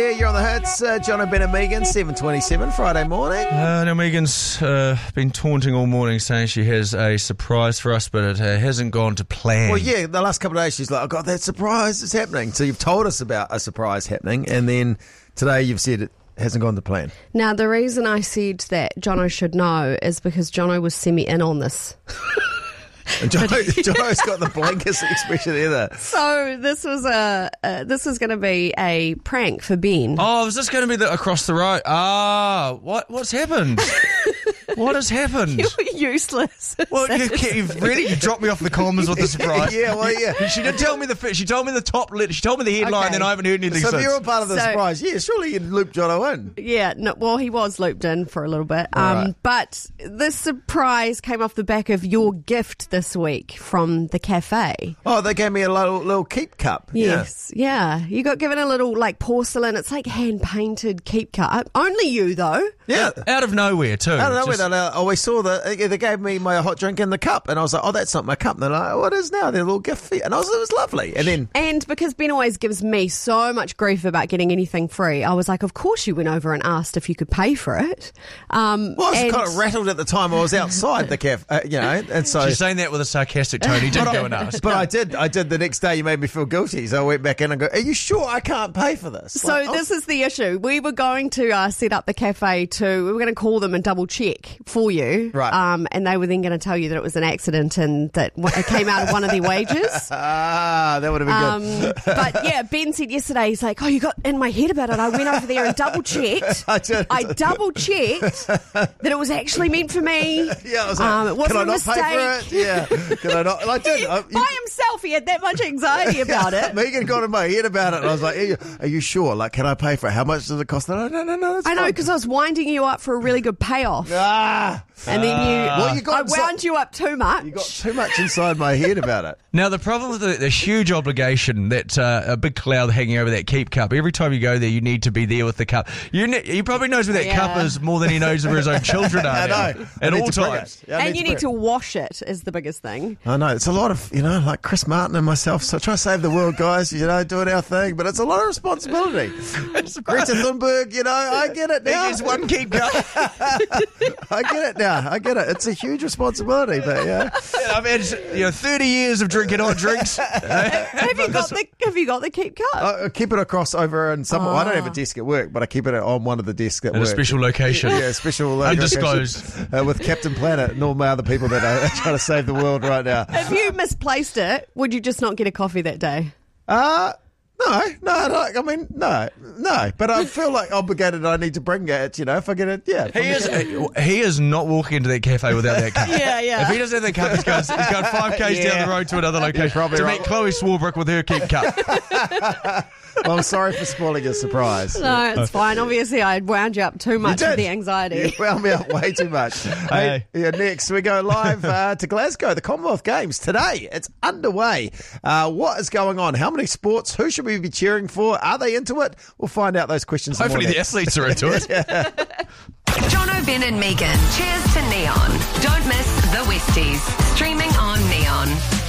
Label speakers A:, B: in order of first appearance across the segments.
A: Yeah, you're on the hits. John and Ben and Megan, 7:27, Friday morning.
B: Now, Megan's been taunting all morning saying she has a surprise for us, but it hasn't gone to plan.
A: Well, yeah, the last couple of days she's like, I got that surprise, it's happening. So you've told us about a surprise happening, and then today you've said it hasn't gone to plan.
C: Now, the reason I said that Jono should know is because Jono was semi-in on this.
A: Jono's got the blankest expression ever.
C: So this was going to be a prank for Ben.
B: Oh, is this going to be the across the road? What's happened? What has happened?
C: You're useless.
B: Well, you dropped me off the commas with the surprise.
A: Yeah, well, yeah.
B: She did tell me she told me the top lit. She told me the headline,
C: Okay.
B: then I haven't heard anything
A: So
B: since.
A: if you're a part of the surprise, yeah, surely you'd loop Jono in.
C: Yeah, no, well, he was looped in for a little bit.
A: Right.
C: But this surprise came off the back of your gift this week from the cafe.
A: Oh, they gave me a little keep cup.
C: Yes, yeah. You got given a little, like, porcelain. It's like hand-painted keep cup. Only you, though.
A: Yeah.
B: Out of nowhere, too.
A: I don't know whether I always saw they gave me my hot drink in the cup, and I was like, oh, that's not my cup. And they're like, oh, it is now. They're a little gift for you. And it was lovely. And
C: because Ben always gives me so much grief about getting anything free, I was like, of course you went over and asked if you could pay for it.
A: I was kind of rattled at the time. I was outside the cafe, and so
B: she's saying that with a sarcastic tone. He didn't go and ask.
A: But I did the next day. You made me feel guilty, so I went back in and go, are you sure I can't pay for this?
C: So this is the issue. We were going to set up the cafe we were going to call them and double check for you.
A: Right.
C: And they were then going to tell you that it was an accident and that it came out of one of their wages.
A: That would have been good.
C: But yeah, Ben said yesterday, he's like, oh, you got in my head about it. I went over there and double checked. I double checked that it was actually meant for me.
A: Yeah, I was like,
C: it wasn't
A: can I
C: a
A: not
C: mistake.
A: pay for it? Yeah. Can I not? And I did.
C: By himself, he had that much anxiety about it.
A: Megan got in my head about it, and I was like, are you sure? Like, can I pay for it? How much does it cost? No, that's
C: I know,
A: fine.
C: because I was winding you up for a really good payoff. And then I wound you up too much.
A: You got too much inside my head about it.
B: Now, the problem with the huge obligation, that a big cloud hanging over that keep cup, every time you go there, you need to be there with the cup. He probably knows where that cup is more than he knows where his own children are.
A: I know.
B: At all times.
C: And you need to wash it is the biggest thing.
A: I know. It's a lot of, like Chris Martin and myself, so try to save the world, guys, doing our thing, but it's a lot of responsibility. Greta Thunberg, I get it now.
B: There's one keep cup.
A: I get it now. I get it. It's a huge responsibility, but yeah.
B: I've had 30 years of drinking hot drinks.
C: Have you got the keep cup?
A: I keep it across over in some. I don't have a desk at work, but I keep it on one of the desks at
B: In
A: work.
B: a special location.
A: Yeah, special
B: Undisclosed.
A: location, with Captain Planet and all my other people that are trying to save the world right now.
C: If you misplaced it, would you just not get a coffee that day?
A: No. But I feel like obligated. I need to bring it. If I get it, yeah.
B: He is not walking into that cafe without that cup.
C: Yeah.
B: If he doesn't have that cup, he's going 5Ks down the road to another location to meet Chloe Swarbrick with her keep cup.
A: Well, I'm sorry for spoiling your surprise.
C: No, it's fine. Obviously, I wound you up too much with the anxiety.
A: You wound me up way too much. Hey, next, we go live to Glasgow, the Commonwealth Games. Today, it's underway. What is going on? How many sports? Who should we be cheering for? Are they into it? We'll find out those questions.
B: Hopefully the athletes are into it.
D: Jono, Ben and Megan. Cheers to Neon. Don't miss the Westies. Streaming on Neon.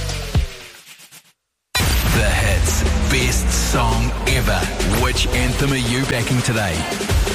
E: The hits. Best song ever. Which anthem are you backing today?